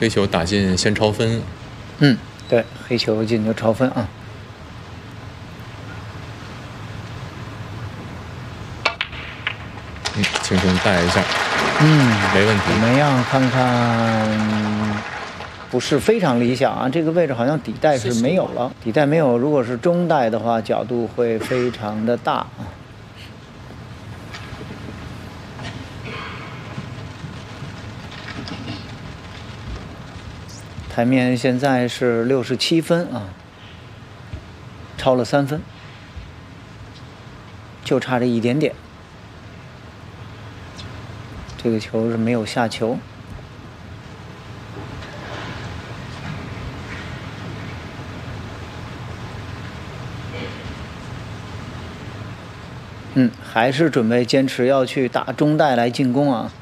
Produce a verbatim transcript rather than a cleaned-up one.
黑球打进先超分。 嗯，对，黑球进就超分啊。 嗯，轻轻带一下。 嗯， 没问题。 怎么样？看看，不是非常理想啊。这个位置好像底带是没有了，底带没有。如果是中带的话，角度会非常的大啊。台面现在是六十七分啊，超了三分，就差这一点点。这个球是没有下球。嗯，还是准备坚持要去打中带来进攻啊。